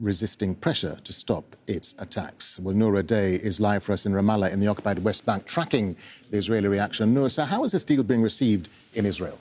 resisting pressure to stop its attacks. Well, Noura Day is live for us in Ramallah in the occupied West Bank, tracking the Israeli reaction. Noura, so how is this deal being received in Israel?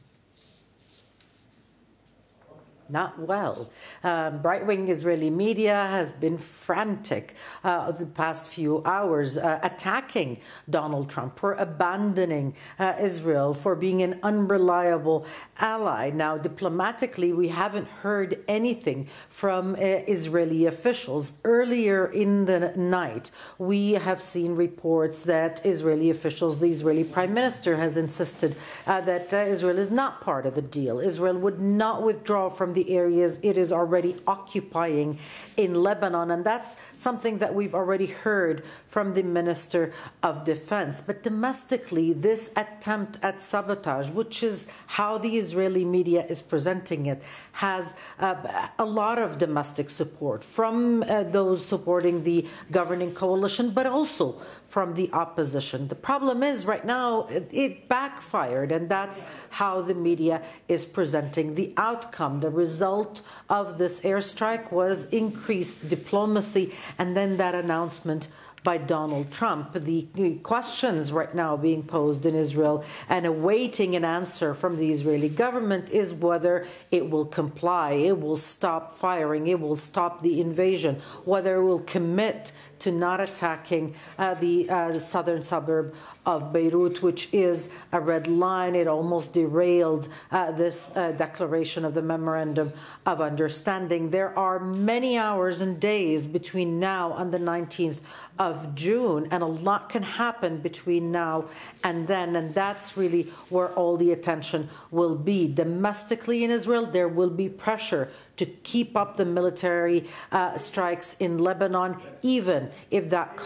Not well. Right-wing Israeli media has been frantic the past few hours, attacking Donald Trump for abandoning Israel, for being an unreliable ally. Now, diplomatically, we haven't heard anything from Israeli officials. Earlier in the night, we have seen reports that Israeli officials, the Israeli Prime Minister, has insisted that Israel is not part of the deal. Israel would not withdraw from the areas it is already occupying in Lebanon. And that's something that we've already heard from the Minister of Defense. But domestically, this attempt at sabotage, which is how the Israeli media is presenting it, has a lot of domestic support from those supporting the governing coalition, but also from the opposition. The problem is right now it backfired, and that's how the media is presenting the outcome. The result of this airstrike was increased diplomacy, and then that announcement by Donald Trump. The questions right now being posed in Israel and awaiting an answer from the Israeli government is whether it will comply, it will stop firing, it will stop the invasion, whether it will commit to not attacking the southern suburb of Beirut, which is a red line. It almost derailed this declaration of the Memorandum of Understanding. There are many hours and days between now and the 19th of June, and a lot can happen between now and then, and that's really where all the attention will be. Domestically in Israel, there will be pressure to keep up the military strikes in Lebanon, even if that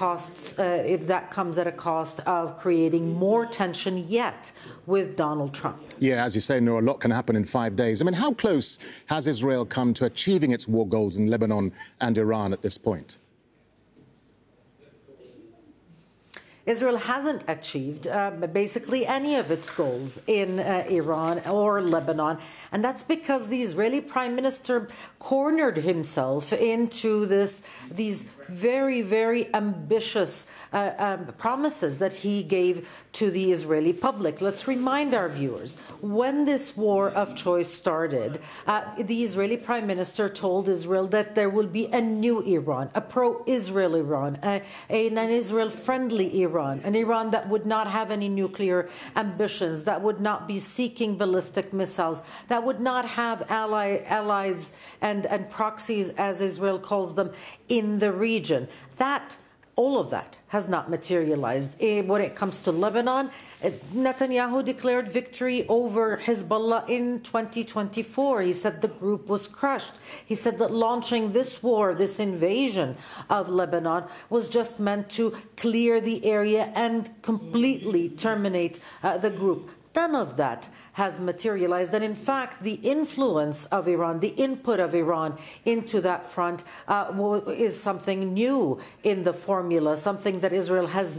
comes at a cost of creating more tension yet with Donald Trump. Yeah, as you say, Noura, a lot can happen in 5 days. I mean, how close has Israel come to achieving its war goals in Lebanon and Iran at this point? Israel hasn't achieved basically any of its goals in Iran or Lebanon, and that's because the Israeli Prime Minister cornered himself into these very, very ambitious promises that he gave to the Israeli public. Let's remind our viewers, when this war of choice started, the Israeli Prime Minister told Israel that there will be a new Iran, a pro-Israel Iran, an Israel-friendly Iran, an Iran that would not have any nuclear ambitions, that would not be seeking ballistic missiles, that would not have allies and proxies, as Israel calls them, in the region. All of that has not materialized. When it comes to Lebanon, Netanyahu declared victory over Hezbollah in 2024. He said the group was crushed. He said that launching this war, this invasion of Lebanon, was just meant to clear the area and completely terminate the group. None of that has materialized. And in fact, the influence of Iran, the input of Iran into that front is something new in the formula, something that Israel has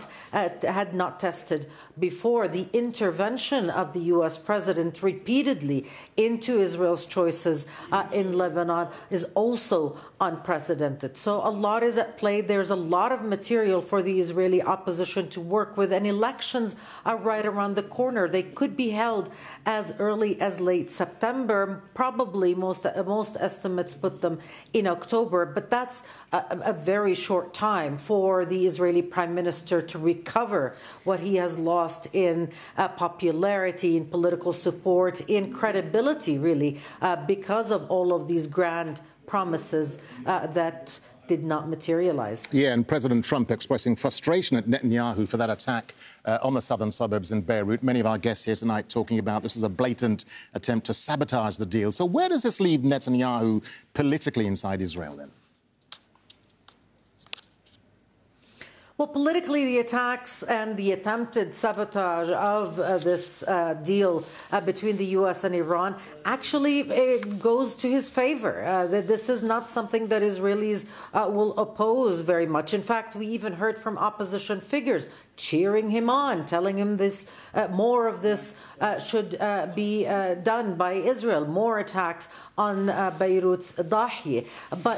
had not tested before. The intervention of the U.S. president repeatedly into Israel's choices in Lebanon is also unprecedented. So a lot is at play. There's a lot of material for the Israeli opposition to work with, and elections are right around the corner. They could be held as early as late September. Probably most estimates put them in October, but that's a very short time for the Israeli Prime Minister to recover what he has lost in popularity, in political support, in credibility, really, because of all of these grand promises that did not materialize. Yeah, and President Trump expressing frustration at Netanyahu for that attack on the southern suburbs in Beirut. Many of our guests here tonight talking about this is a blatant attempt to sabotage the deal. So where does this leave Netanyahu politically inside Israel then? Well, politically, the attacks and the attempted sabotage of this deal between the U.S. and Iran actually goes to his favor. This is not something that Israelis will oppose very much. In fact, we even heard from opposition figures cheering him on, telling him this more of this should be done by Israel, more attacks on Beirut's Dahieh. But